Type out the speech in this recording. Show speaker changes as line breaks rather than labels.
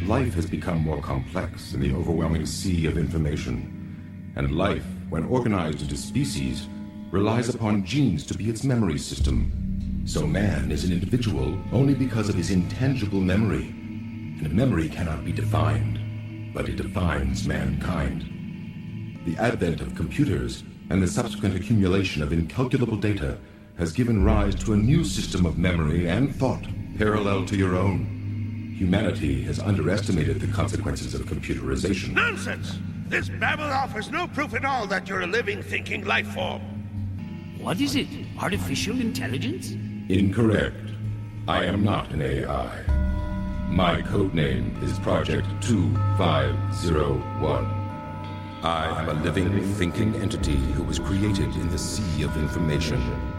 life has become more complex in the overwhelming sea of information. And life, when organized into species, relies upon genes to be its memory system. So man is an individual only because of his intangible memory. And memory cannot be defined, but it defines mankind. The advent of computers and the subsequent accumulation of incalculable data has given rise to a new system of memory and thought parallel to your own. Humanity has underestimated the consequences of computerization.
Nonsense! This babble offers no proof at all that you're a living, thinking life form.
What is it? Artificial intelligence?
Incorrect. I am not an AI. My codename is Project 2501. I am a living, thinking entity who was created in the sea of information.